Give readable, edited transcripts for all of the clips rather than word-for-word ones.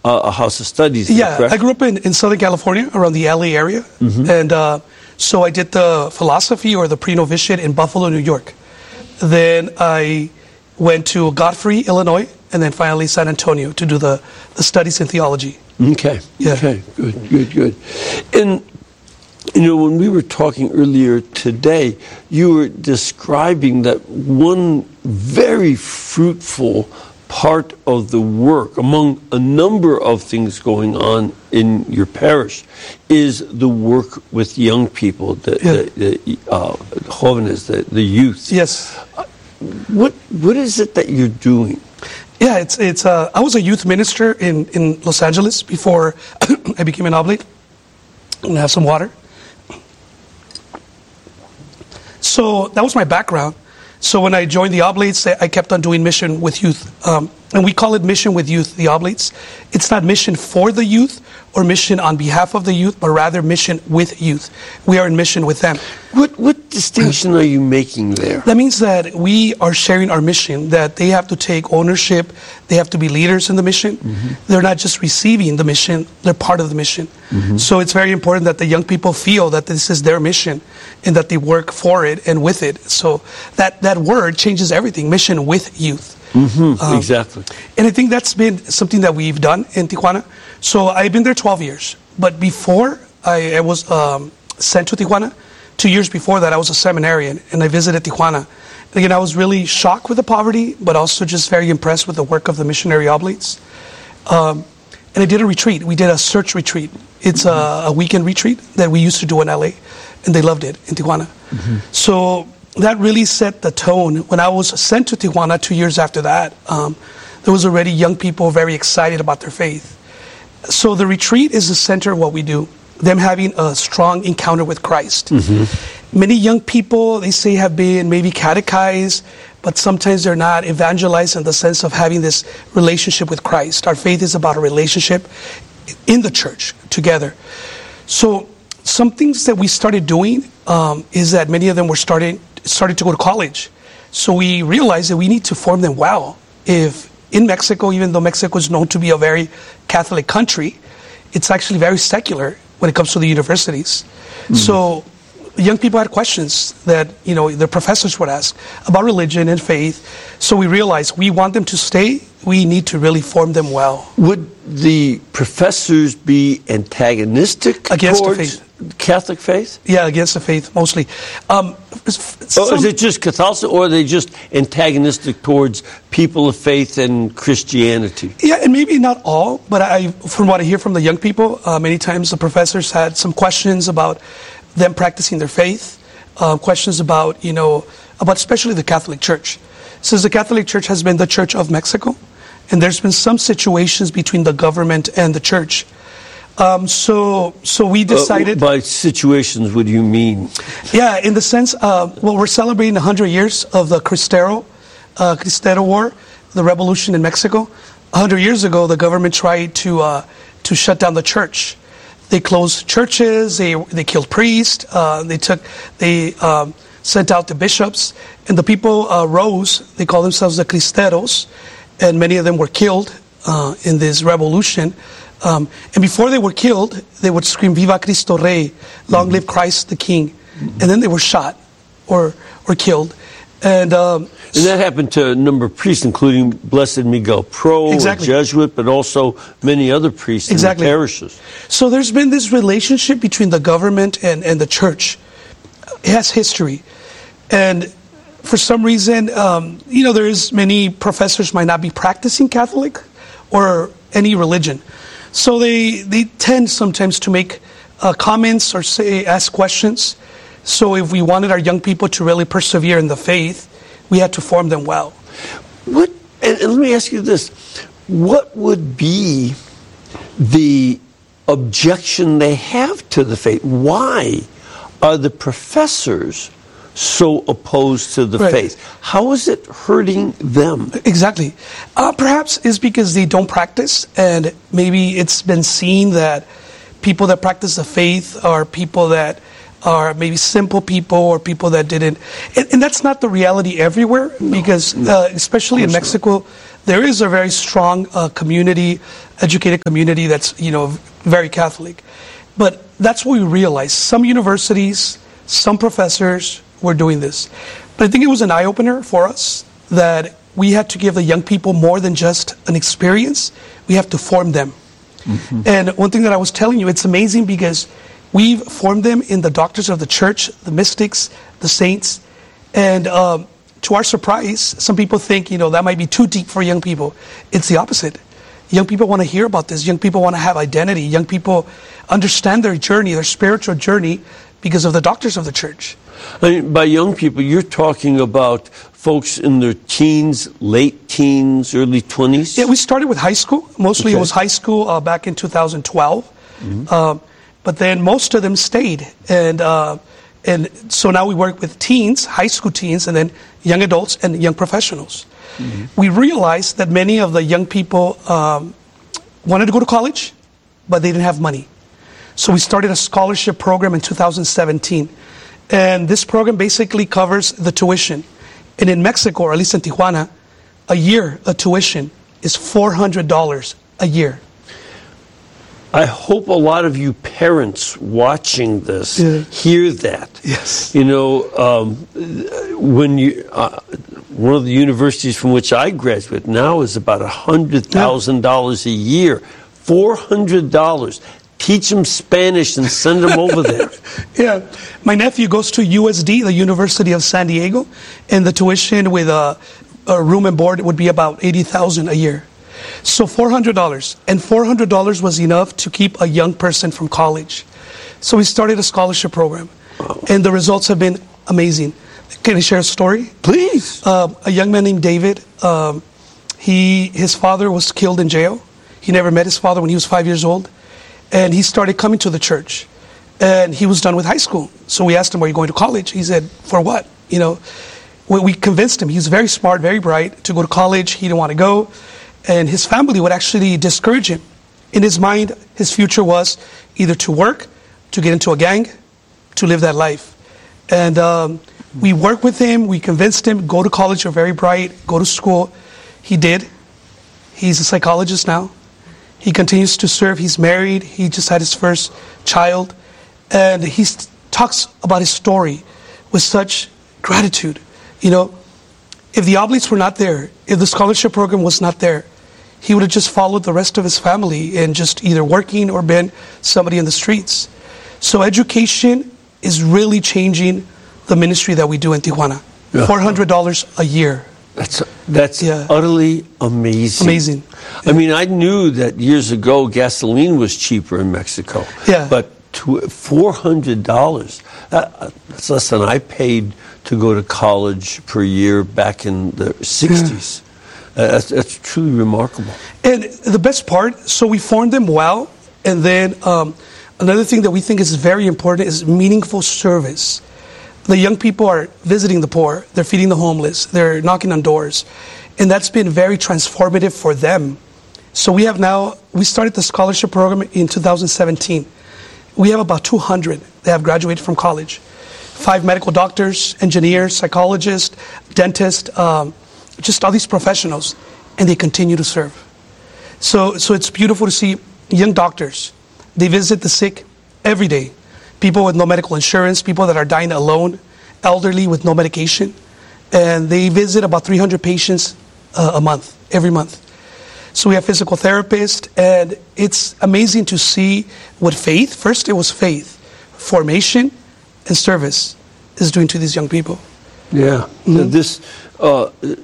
a house of studies. Yeah, correct? I grew up in Southern California, around the LA area. And so I did the philosophy or the pre-novitiate in Buffalo, New York. Then I went to Godfrey, Illinois, and then finally San Antonio to do the studies in theology. Okay. Yeah. Okay. Good. And when we were talking earlier today, you were describing that one very fruitful part of the work, among a number of things going on in your parish, is the work with young people, the jóvenes, the youth. Yes. What is it that you're doing? Yeah, it's. I was a youth minister in Los Angeles before I became an oblate. I'm gonna have some water. So that was my background. So when I joined the Oblates, I kept on doing mission with youth. And we call it mission with youth, the Oblates. It's not mission for the youth or mission on behalf of the youth, but rather mission with youth. We are in mission with them. What distinction are you making there? That means that we are sharing our mission, that they have to take ownership, they have to be leaders in the mission. They're not just receiving the mission, they're part of the mission. So it's very important that the young people feel that this is their mission and that they work for it and with it. So that word changes everything, mission with youth. Exactly. And I think that's been something that we've done in Tijuana. So I've been there 12 years. But before I was sent to Tijuana, 2 years before that, I was a seminarian, and I visited Tijuana. And again, I was really shocked with the poverty, but also just very impressed with the work of the missionary oblates. And I did a retreat. We did a search retreat. It's a weekend retreat that we used to do in LA, and they loved it in Tijuana. So that really set the tone. When I was sent to Tijuana 2 years after that, there was already young people very excited about their faith. So the retreat is the center of what we do, them having a strong encounter with Christ. Many young people, they say, have been maybe catechized, but sometimes they're not evangelized in the sense of having this relationship with Christ. Our faith is about a relationship in the church together. So some things that we started doing is that many of them were started to go to college. So we realized that we need to form them well. If in Mexico, even though Mexico is known to be a very Catholic country, it's actually very secular when it comes to the universities. So young people had questions that their professors would ask about religion and faith. So we realized we want them to stay. We need to really form them well. Would the professors be antagonistic against towards the faith? Catholic faith? Yeah, against the faith mostly. Is it just Catholicism, or are they just antagonistic towards people of faith and Christianity? Yeah, and maybe not all, but from what I hear from the young people, many times the professors had some questions about them practicing their faith, questions about especially the Catholic Church. Since the Catholic Church has been the Church of Mexico, and there's been some situations between the government and the church. So we decided... by situations, what do you mean? Yeah, in the sense, we're celebrating 100 years of the Cristero War, the revolution in Mexico. 100 years ago, the government tried to shut down the church. They closed churches, they killed priests, they sent out the bishops, and the people rose. They call themselves the Cristeros, and many of them were killed in this revolution. And before they were killed, they would scream, "Viva Cristo Rey," long live Christ the King. And then they were shot or killed. And that happened to a number of priests, including Blessed Miguel Pro, exactly. a Jesuit, but also many other priests in the parishes. So there's been this relationship between the government and the church. It has history. And for some reason, there is many professors might not be practicing Catholic or any religion. So they tend sometimes to make comments or ask questions. So if we wanted our young people to really persevere in the faith, we had to form them well. And let me ask you this. What would be the objection they have to the faith? Why are the professors so opposed to the faith? How is it hurting them? Exactly. Perhaps it's because they don't practice, and maybe it's been seen that people that practice the faith are people that are maybe simple people or people that didn't. And that's not the reality everywhere, because especially in Mexico, there is a very strong community, educated community that's, very Catholic. But that's what we realized. Some universities, some professors were doing this. But I think it was an eye-opener for us that we had to give the young people more than just an experience. We have to form them. Mm-hmm. And one thing that I was telling you, it's amazing because we've formed them in the doctors of the church, the mystics, the saints. And to our surprise, some people think, that might be too deep for young people. It's the opposite. Young people want to hear about this. Young people want to have identity. Young people understand their journey, their spiritual journey, because of the doctors of the church. I mean, by young people, you're talking about folks in their teens, late teens, early 20s? Yeah, we started with high school. Mostly Okay. It was high school back in 2012. Mm-hmm. But then most of them stayed. And so now we work with teens, high school teens, and then young adults and young professionals. Mm-hmm. We realized that many of the young people wanted to go to college, but they didn't have money. So we started a scholarship program in 2017. And this program basically covers the tuition. And in Mexico, or at least in Tijuana, a tuition is $400 a year. I hope a lot of you parents watching this hear that. Yes. When you, one of the universities from which I graduated now is about $100,000 a year. $400. Teach them Spanish and send them over there. Yeah. My nephew goes to USD, the University of San Diego, and the tuition with a room and board would be about $80,000 a year. So $400. And $400 was enough to keep a young person from college. So we started a scholarship program. Wow. And the results have been amazing. Can I share a story? Please. A young man named David, his father was killed in jail. He never met his father when he was 5 years old. And he started coming to the church. And he was done with high school. So we asked him, are you going to college? He said, for what? We convinced him. He was very smart, very bright, to go to college. He didn't want to go. And his family would actually discourage him. In his mind, his future was either to work, to get into a gang, to live that life. And we worked with him. We convinced him, go to college. You're very bright. Go to school. He did. He's a psychologist now. He continues to serve. He's married. He just had his first child. And he talks about his story with such gratitude. If the Oblates were not there, if the scholarship program was not there, he would have just followed the rest of his family and just either working or been somebody in the streets. So education is really changing the ministry that we do in Tijuana. Yeah. $400 a year. That's utterly amazing. Amazing. I mean, I knew that years ago gasoline was cheaper in Mexico. Yeah. But $400, that's less than I paid to go to college per year back in the 60s. Yeah. That's truly remarkable. And the best part, so we formed them well, and then another thing that we think is very important is meaningful service. The young people are visiting the poor, they're feeding the homeless, they're knocking on doors, and that's been very transformative for them. So we started the scholarship program in 2017. We have about 200 that have graduated from college. 5 medical doctors, engineers, psychologists, dentists, just all these professionals, and they continue to serve. So it's beautiful to see young doctors. They visit the sick every day. People with no medical insurance, people that are dying alone, elderly with no medication. And they visit about 300 patients a month, every month. So we have physical therapists, and it's amazing to see what faith, first it was faith, formation, and service is doing to these young people. Yeah. Mm-hmm.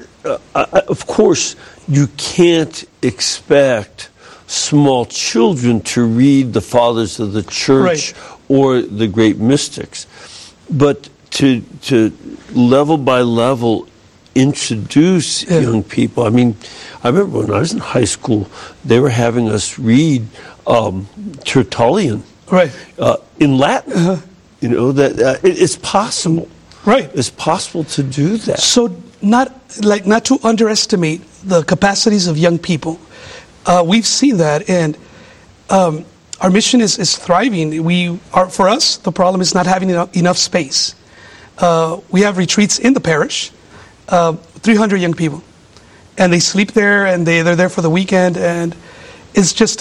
Of course, you can't expect small children to read the fathers of the church or the great mystics, but to level by level introduce young people. I mean, I remember when I was in high school, they were having us read Tertullian in Latin. Uh-huh. That it's possible. Right. It's possible to do that. So not to underestimate the capacities of young people. We've seen that, and our mission is thriving. For us, the problem is not having enough space. We have retreats in the parish, 300 young people. and they sleep there, and they're there for the weekend, and it's just